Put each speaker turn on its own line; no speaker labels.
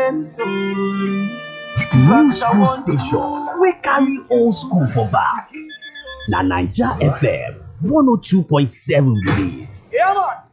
New school station. We carry old school for back. Na Naija FM 102.7 be this.
Yeah, man.